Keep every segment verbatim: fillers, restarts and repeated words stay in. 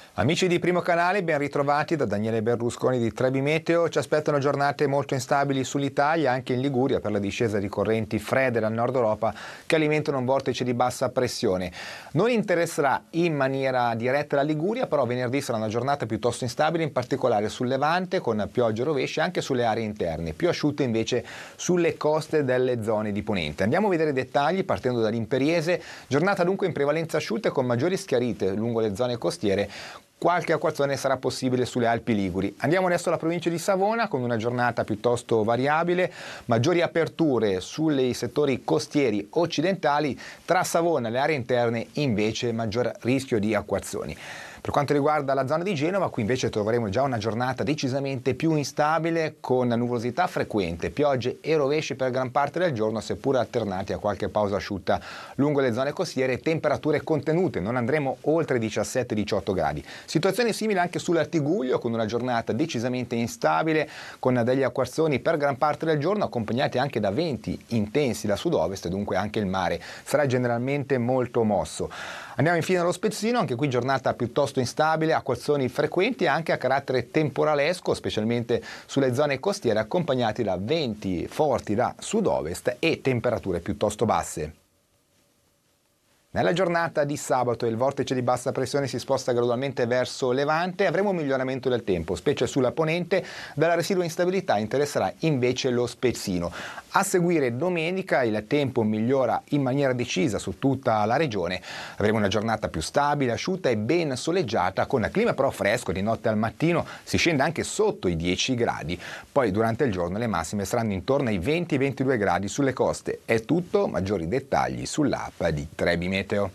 Amici di Primo Canale, ben ritrovati da Daniele Berlusconi di Trebi Meteo. Ci aspettano giornate molto instabili sull'Italia, anche in Liguria, per la discesa di correnti fredde dal nord Europa che alimentano un vortice di bassa pressione. Non interesserà in maniera diretta la Liguria, però venerdì sarà una giornata piuttosto instabile, in particolare sul Levante, con piogge e rovesci anche sulle aree interne, più asciutte invece sulle coste delle zone di Ponente. Andiamo a vedere i dettagli partendo dall'Imperiese. Giornata dunque in prevalenza asciutta e con maggiori schiarite lungo le zone costiere. Qualche acquazzone sarà possibile sulle Alpi Liguri. Andiamo adesso alla provincia di Savona con una giornata piuttosto variabile, maggiori aperture sui settori costieri occidentali, tra Savona e le aree interne invece maggior rischio di acquazzoni. Per quanto riguarda la zona di Genova, qui invece troveremo già una giornata decisamente più instabile con nuvolosità frequente, piogge e rovesci per gran parte del giorno, seppur alternati a qualche pausa asciutta lungo le zone costiere e temperature contenute, non andremo oltre i diciassette diciotto gradi. Situazione simile anche sull'Artiguglio con una giornata decisamente instabile con degli acquazzoni per gran parte del giorno accompagnati anche da venti intensi da sud-ovest, dunque anche il mare sarà generalmente molto mosso. Andiamo infine allo Spezzino, anche qui giornata piuttosto instabile, acquazzoni frequenti anche a carattere temporalesco, specialmente sulle zone costiere, accompagnati da venti forti da sud-ovest e temperature piuttosto basse. Nella giornata di sabato il vortice di bassa pressione si sposta gradualmente verso levante e avremo un miglioramento del tempo, specie sulla ponente. Dalla residua instabilità interesserà invece lo Spezzino. A seguire domenica il tempo migliora in maniera decisa su tutta la regione. Avremo una giornata più stabile, asciutta e ben soleggiata, con clima però fresco di notte al mattino, si scende anche sotto i dieci gradi. Poi durante il giorno le massime saranno intorno ai venti ventidue gradi sulle coste. È tutto, maggiori dettagli sull'app di Trebi Meteo.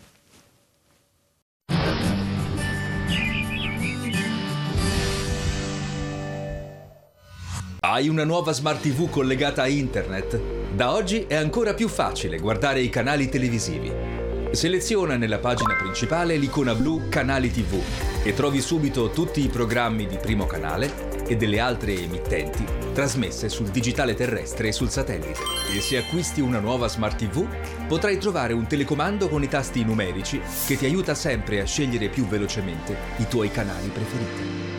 Hai una nuova Smart ti vu collegata a internet? Da oggi è ancora più facile guardare i canali televisivi. Seleziona nella pagina principale l'icona blu Canali tivù e trovi subito tutti i programmi di Primo Canale e delle altre emittenti trasmesse sul digitale terrestre e sul satellite. E se acquisti una nuova Smart ti vu, potrai trovare un telecomando con i tasti numerici che ti aiuta sempre a scegliere più velocemente i tuoi canali preferiti.